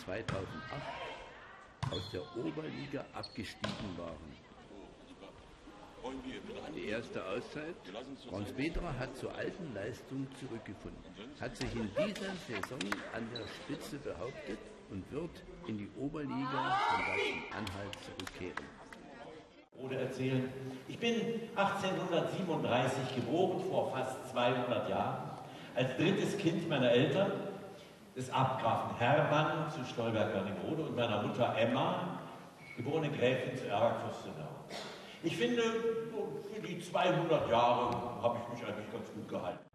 2008 aus der Oberliga abgestiegen waren. Die erste Auszeit. Brauns-Bedra hat zur alten Leistung zurückgefunden, hat sich in dieser Saison an der Spitze behauptet und wird in die Oberliga von Sachsen-Anhalt zurückkehren. Oder erzählen, ich bin 1837 geboren, vor fast 200 Jahren, als drittes Kind meiner Eltern, des Abgrafen Hermann zu Stolberg-Wernigerode und meiner Mutter Emma, geborene Gräfin zu Erg-Fürstenau. Ich finde, für die 200 Jahre habe ich mich eigentlich ganz gut gehalten.